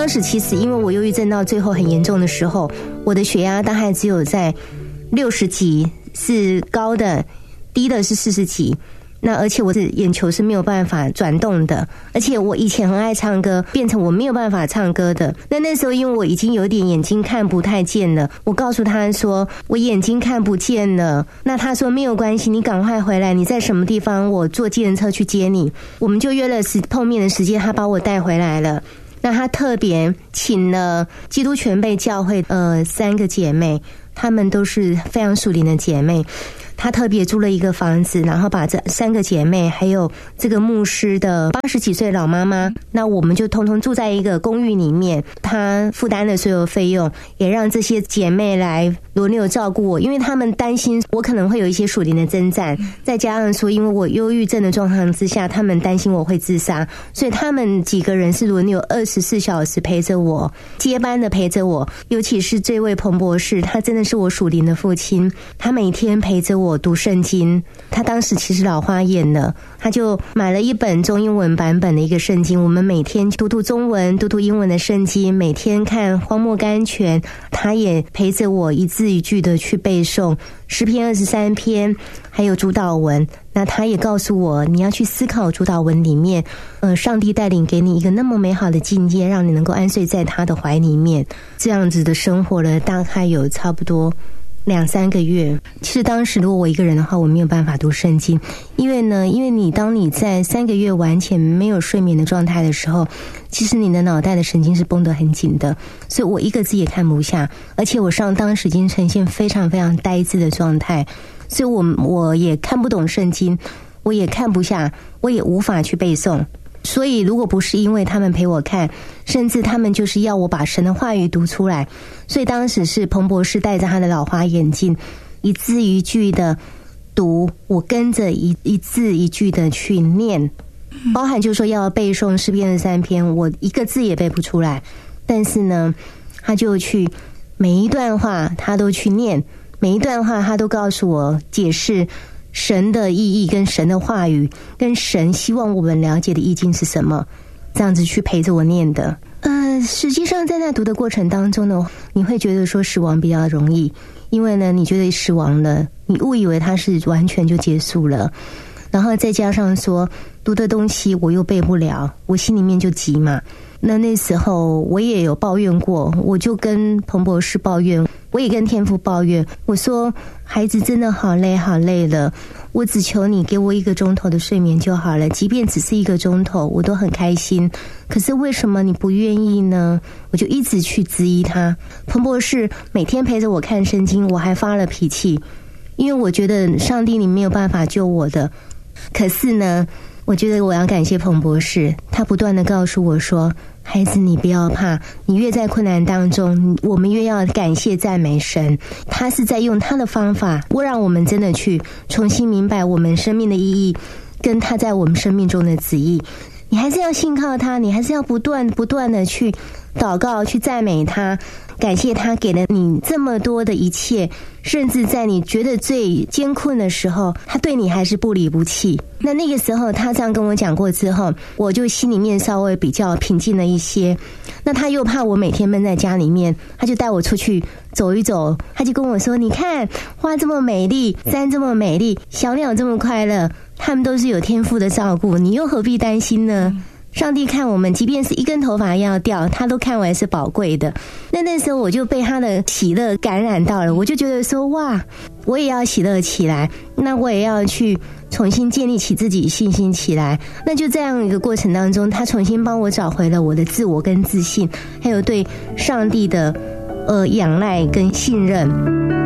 当时其实因为我忧郁症到最后很严重的时候，我的血压大概只有在60几是高的，低的是40几。那而且我的眼球是没有办法转动的，而且我以前很爱唱歌，变成我没有办法唱歌的。那时候因为我已经有点眼睛看不太见了，我告诉他说我眼睛看不见了，那他说没有关系，你赶快回来，你在什么地方我坐计程车去接你。我们就约了碰面的时间，他把我带回来了。那他特别请了基督全备教会3个姐妹，她们都是非常属灵的姐妹，他特别租了一个房子，然后把这3个姐妹还有这个牧师的80几岁老妈妈，那我们就通通住在一个公寓里面，他负担了所有费用，也让这些姐妹来轮流照顾我，因为他们担心我可能会有一些属灵的征战，再加上说因为我忧郁症的状况之下，他们担心我会自杀，所以他们几个人是轮流24小时陪着我，接班的陪着我。尤其是这位彭博士，他真的是我属灵的父亲，他每天陪着我读圣经。他当时其实老花眼了，他就买了一本中英文版本的一个圣经，我们每天读读中文，读读英文的圣经，每天看荒漠甘泉，他也陪着我一字一句的去背诵诗篇23篇还有主祷文。那他也告诉我，你要去思考主祷文里面上帝带领给你一个那么美好的境界，让你能够安睡在他的怀里面。这样子的生活了大概有差不多2-3个月。其实当时如果我一个人的话，我没有办法读圣经，因为当你在3个月完全没有睡眠的状态的时候，其实你的脑袋的神经是绷得很紧的，所以我一个字也看不下，而且我当时已经呈现非常非常呆滞的状态，所以我也看不懂圣经，我也看不下，我也无法去背诵。所以如果不是因为他们陪我看，甚至他们就是要我把神的话语读出来，所以当时是彭博士戴着他的老花眼镜，一字一句的读，我跟着一字一句的去念，包含就说要背诵诗篇23篇，我一个字也背不出来，但是呢他就去每一段话他都去念，每一段话他都告诉我解释神的意义跟神的话语跟神希望我们了解的意境是什么，这样子去陪着我念的。实际上在那读的过程当中呢，你会觉得说死亡比较容易，因为呢你觉得死亡了，你误以为它是完全就结束了，然后再加上说读的东西我又背不了，我心里面就急嘛。那时候我也有抱怨过，我就跟彭博士抱怨，我也跟天父抱怨，我说孩子真的好累好累了，我只求你给我1个钟头的睡眠就好了，即便只是1个钟头我都很开心，可是为什么你不愿意呢？我就一直去质疑他。彭博士每天陪着我看圣经，我还发了脾气，因为我觉得上帝你没有办法救我的。可是呢我觉得我要感谢彭博士，他不断的告诉我说，孩子你不要怕，你越在困难当中，我们越要感谢赞美神。他是在用他的方法，让我们真的去重新明白我们生命的意义跟他在我们生命中的旨意。你还是要信靠他，你还是要不断的去祷告，去赞美他，感谢他给了你这么多的一切，甚至在你觉得最艰困的时候，他对你还是不离不弃。那个时候他这样跟我讲过之后，我就心里面稍微比较平静了一些。那他又怕我每天闷在家里面，他就带我出去走一走，他就跟我说，你看花这么美丽，山这么美丽，小鸟这么快乐，他们都是有天父的照顾，你又何必担心呢？上帝看我们即便是1根头发要掉，他都看为是宝贵的。那时候我就被他的喜乐感染到了，我就觉得说哇，我也要喜乐起来，那我也要去重新建立起自己信心起来。那就这样一个过程当中，他重新帮我找回了我的自我跟自信，还有对上帝的仰赖跟信任。